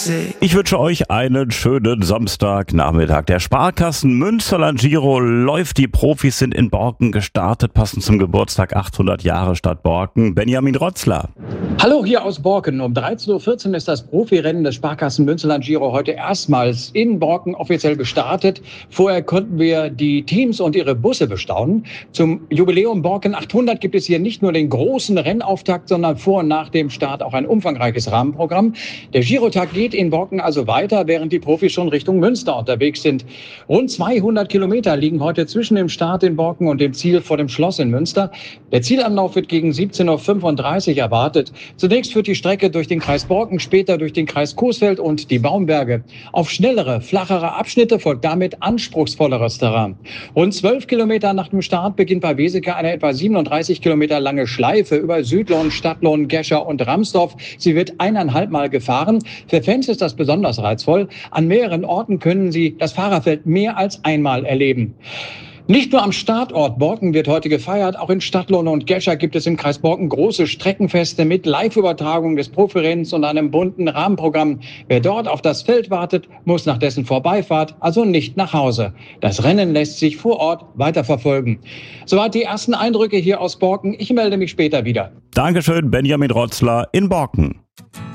Ich wünsche euch einen schönen Samstagnachmittag. Der Sparkassen Münsterland Giro läuft. Die Profis sind in Borken gestartet, passend zum Geburtstag 800 Jahre Stadt Borken. Benjamin Rotzler. Hallo hier aus Borken. Um 13.14 Uhr ist das Profirennen des Sparkassen Münsterland Giro heute erstmals in Borken offiziell gestartet. Vorher konnten wir die Teams und ihre Busse bestaunen. Zum Jubiläum Borken 800 gibt es hier nicht nur den großen Rennauftakt, sondern vor und nach dem Start auch ein umfangreiches Rahmenprogramm. Der Girotag geht in Borken also weiter, während die Profis schon Richtung Münster unterwegs sind. Rund 200 Kilometer liegen heute zwischen dem Start in Borken und dem Ziel vor dem Schloss in Münster. Der Zielanlauf wird gegen 17.35 Uhr erwartet. Zunächst führt die Strecke durch den Kreis Borken, später durch den Kreis Coesfeld und die Baumberge. Auf schnellere, flachere Abschnitte folgt damit anspruchsvolleres Terrain. Rund 12 Kilometer nach dem Start beginnt bei Weseke eine etwa 37 Kilometer lange Schleife über Südlohn, Stadtlohn, Gescher und Ramsdorf. Sie wird 1,5 Mal gefahren. Für Fans ist das besonders reizvoll. An mehreren Orten können sie das Fahrerfeld mehr als einmal erleben. Nicht nur am Startort Borken wird heute gefeiert, auch in Stadtlohn und Gescher gibt es im Kreis Borken große Streckenfeste mit Live-Übertragung des Profirennens und einem bunten Rahmenprogramm. Wer dort auf das Feld wartet, muss nach dessen Vorbeifahrt also nicht nach Hause. Das Rennen lässt sich vor Ort weiterverfolgen. Soweit die ersten Eindrücke hier aus Borken. Ich melde mich später wieder. Dankeschön, Benjamin Rotzler in Borken.